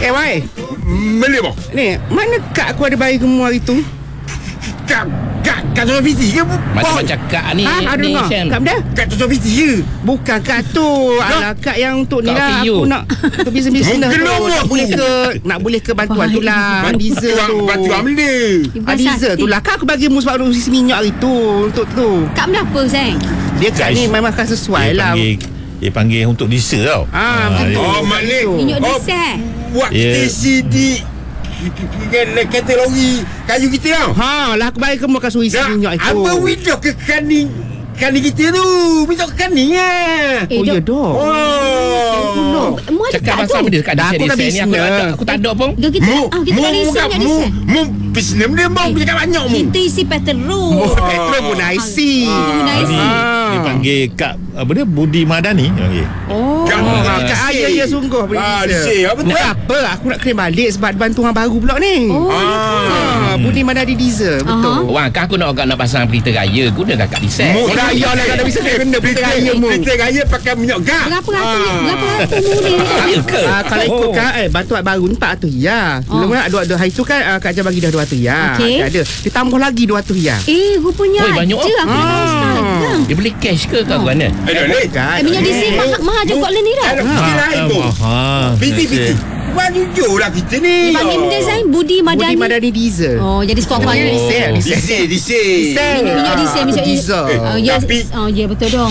Wai. Boleh bang? Ni, mana kak aku ada bagi kamu hari tu? Kak Tuan Fiti ke? Macam-macam kak ni. Ada ni dengar? Syam. Kak benda? Kak Tuan Fiti ke? Bukan kak tu. Alah, kak yang untuk ni Kak lah. PU. Aku nak untuk bisnes tu. Kenapa? Nak boleh ke bantuan tu lah. Diesel tu. Bantuan benda. Diesel tu lah. Kak aku bagi mu sebab isi minyak hari tu. Untuk tu. Kak berapa, sayang? Dia kat ni memang akan sesuai lah. Dia panggil untuk diesel tau. Betul. Oh, maknanya Minyak diesel. buat kita isi di kereta lori kayu kita tau. Lah aku bagi kamu akan suruh isi minyak itu. Apa window ke kani kita tu? Minta ke kani lah. Oh ya dah. Oh. Mu ada Cakap tak pasal tu? benda kat Dah, aku dah diesel ni aku tak ada pun. Kita tak ada isi minyak diesel. Mu bisnes dia mau punya banyak mu. Kita isi petrol. Petrol pun nak isi. Guna isi. Dia panggil Kak apa dia Budi Madani dia panggil. Kak ayah ya sungguh beri diesel. Apa tu? Nak apa? Aku nak claim balik sebab bantu orang baru pula ni. Budi mana ada diesel. Betul. Wang, kan aku nak pasang pelita raya. Gunakan kat diesel. Raya lah kalau bisa kena pelita raya mu. Pelita raya pakai minyak gas. Berapa ratus mu ni? Ya ke? Kalau ikut Kak bantuan baru ni 400 ya. Mula-mula ada hari tu kan Kak Jan bagi dah 200 ya. Okey. Ada. Ditambah lagi 200 ya. Rupanya Oi, banyak. je aku dah tahu sekarang. Dia beli cash ke kat mana? Minyak diesel mahal juga lah ni dah. Kita lain tu. Piti. Buat jujur lah kita ni. Panggil benda saya Budi Budi Madani. Madani diesel. Oh, jadi sport panggil. Diesel. Minyak diesel macam diesel. Tapi ya betul dah.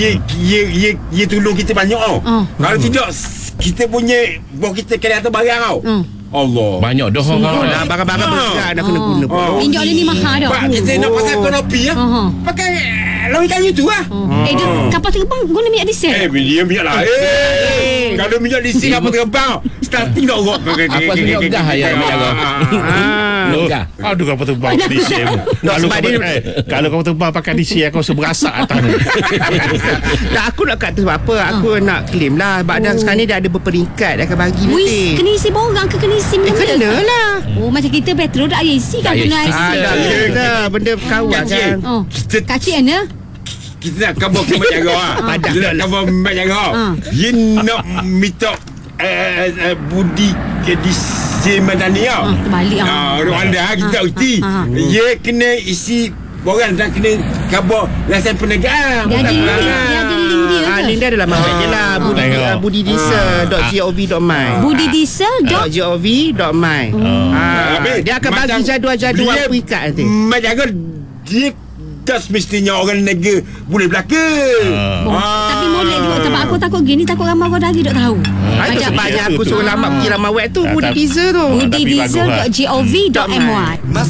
Ia tolong kita banyak tau. Kalau tidak kita punya bos kita kena atas barang tau. Allah. Banyak dah orang. Dah barang-barang besar dah kena guna pun. Minyak dia ni mahal dah. Pak kita nak pasal ekonomi ya. Pakai lori kayu tu lah. Dia kapal terbang guna minyak diesel. Dia minyak lah. Kalau minyak diesel kapal terbang starting dah orang. Apa minyak gas ya minyak gas. Aduh kapal terbang diesel. Kalau kapal terbang pakai diesel aku rasa berasak atas tu. Tak, aku nak kat tu sebab apa? Aku nak claim lah. Sebab dah sekarang ni dah ada berperingkat. Dah akan bagi nanti. Kena isi borang ke kena isi minyak? Kena lah. Oh, macam kita petrol tak payah isi kan guna isi. Dah kita benda kawan kan. Kacik mana? Kita nak cover kemat jaga. Kita nak cover kemat jaga. You nak minta Budi ke DC Madani tau. Terbalik orang anda kita uti. Dia kena isi borang dan kena cover lesen perniagaan. Dia ada link dia ke? Link dia adalah mawet je lah. budidiesel.gov.my budidiesel.gov.my. Dia akan bagi jadual-jadual peringkat nanti. Mat jaga dia dah semestinya orang negara boleh belaka. Tapi molek juga sebab aku takut gini, takut ramai orang lagi tak tahu. Itu sebabnya aku suruh lama pergi ramai web tu Budi Diesel tu. budidiesel.gov.my.